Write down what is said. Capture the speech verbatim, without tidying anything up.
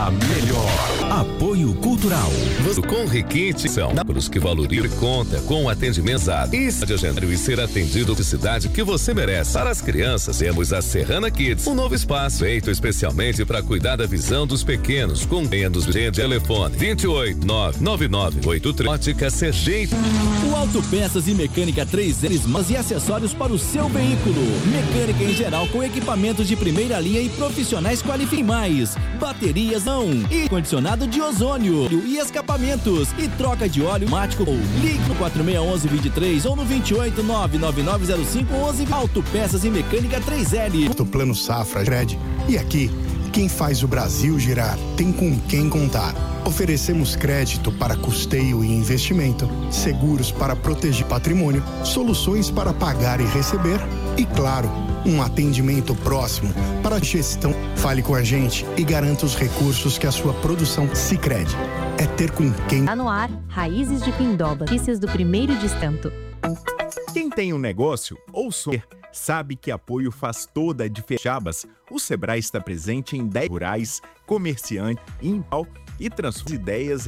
a melhor. Apoio Cultural. Com requinte são os que valorizam e conta com o atendimento e de agendar e ser atendido de cidade que você merece. Para as crianças, temos a Serrana Kids, um novo espaço feito especialmente para cuidar da visão dos pequenos, com vendas de telefone vinte e oito, nove nove nove oito três. Ótica C G. O Autopeças e Mecânica três Ls e acessórios para o seu veículo. Mecânica em geral com equipamentos de primeira linha e profissionais qualificados. Baterias não e condicionado de ozônio e escapamentos e troca de óleo mático. Ligue no quatro seis um um vinte e três ou no vinte e oito, nove nove nove zero cinco onze. Autopeças e Mecânica três L. Do Plano Safra, Cred. E aqui, quem faz o Brasil girar tem com quem contar. Oferecemos crédito para custeio e investimento, seguros para proteger patrimônio, soluções para pagar e receber e, claro, um atendimento próximo para a gestão. Fale com a gente e garanta os recursos que a sua produção Sicredi é ter com quem. Tá no ar, Raízes de Pindoba, notícias do primeiro distanto. Quem tem um negócio ou sonha sabe que apoio faz toda a diferença. O Sebrae está presente em dez rurais, comerciante, impal e transforma ideias